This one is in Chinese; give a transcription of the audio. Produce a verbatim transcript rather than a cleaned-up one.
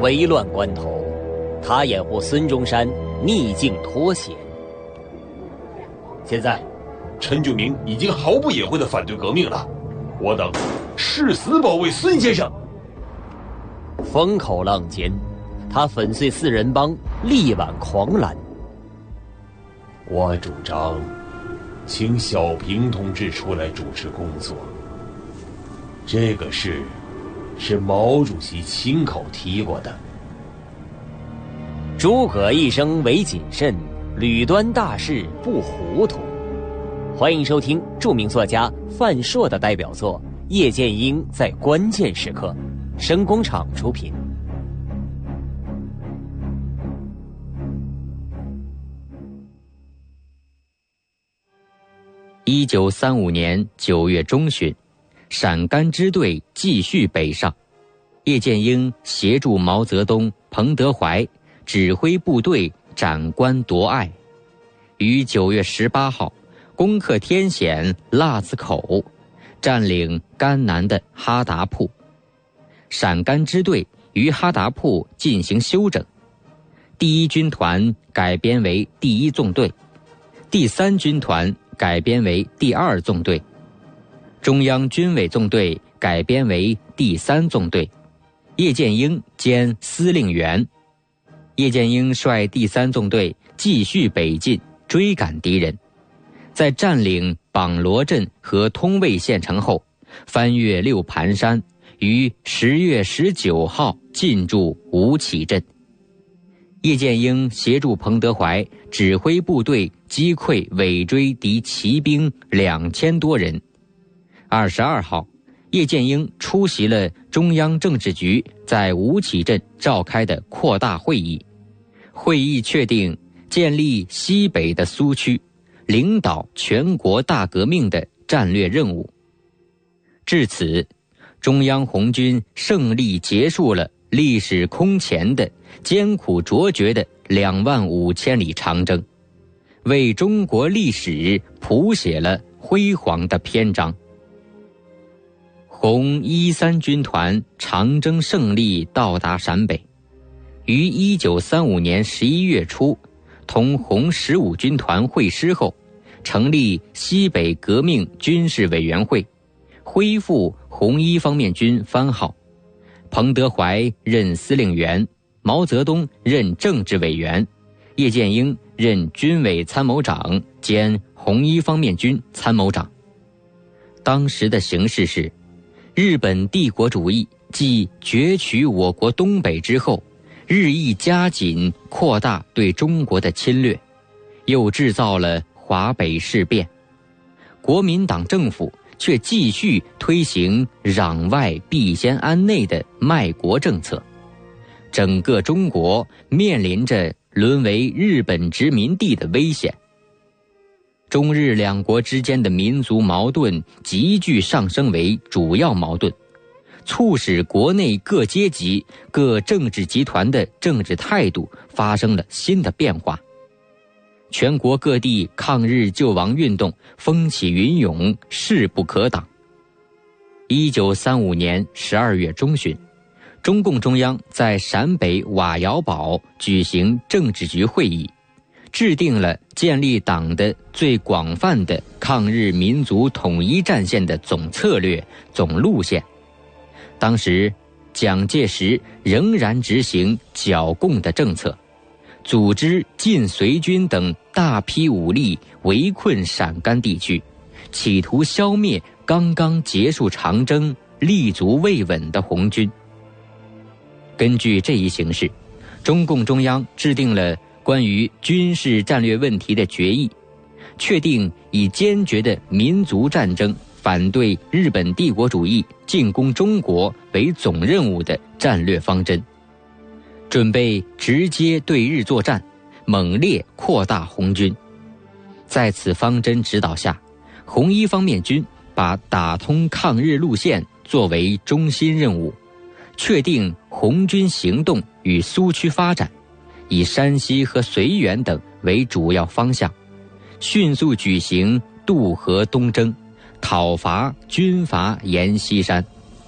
危乱关头，他掩护孙中山逆境脱险。 现在陈炯明已经毫不隐晦地反对革命了，我等誓死保卫孙先生。 风口浪尖，他粉碎四人帮，力挽狂澜。 我主张请小平同志出来主持工作。这个事是毛主席亲口提过的。 诸葛一生唯谨慎，屡端大事不糊涂。欢迎收听著名作家范硕的代表作《叶剑英在关键时刻》，声工厂出品。 一九三五年九月中旬，陕甘支队继续北上，叶剑英协助毛泽东、彭德怀指挥部队斩关夺隘，于九月十八号攻克天险腊子口，占领甘南的哈达铺。陕甘支队于哈达铺进行休整，第一军团改编为第一纵队，第三军团改编为第二纵队，中央军委纵队改编为第三纵队，叶剑英兼司令员。叶剑英率第三纵队继续北进，追赶敌人，在占领榜罗镇和通渭县城后，翻越六盘山，于十月十九号进驻吴起镇。叶剑英协助彭德怀指挥部队击溃尾追敌骑兵两千多人。二十二号，叶剑英出席了中央政治局在吴起镇召开的扩大会议，会议确定建立西北的苏区，领导全国大革命的战略任务。至此，中央红军胜利结束了历史空前的艰苦卓绝的两万五千里长征，为中国历史谱写了辉煌的篇章。红一三军团长征胜利到达陕北，于一九三五年十一月初同红十五军团会师后，成立西北革命军事委员会，恢复红一方面军番号。彭德怀任司令员，毛泽东任政治委员，叶剑英任军委参谋长兼红一方面军参谋长。当时的形势是，日本帝国主义继攫取我国东北之后，日益加紧扩大对中国的侵略，又制造了华北事变。国民党政府却继续推行攘外必先安内的卖国政策，整个中国面临着沦为日本殖民地的危险。中日两国之间的民族矛盾急剧上升为主要矛盾，促使国内各阶级、各政治集团的政治态度发生了新的变化。全国各地抗日救亡运动风起云涌，势不可挡。一九三五年十二月中旬，中共中央在陕北瓦窑堡举行政治局会议，制定了建立党的最广泛的抗日民族统一战线的总策略、总路线。当时，蒋介石仍然执行剿共的政策，组织晋绥军等大批武力围困陕甘地区，企图消灭刚刚结束长征、立足未稳的红军。根据这一形势，中共中央制定了关于军事战略问题的决议，确定以坚决的民族战争反对日本帝国主义进攻中国为总任务的战略方针，准备直接对日作战，猛烈扩大红军。在此方针指导下，红一方面军把打通抗日路线作为中心任务，确定红军行动与苏区发展，以山西和绥远等为主要方向，迅速举行渡河东征，讨伐军阀阎锡山。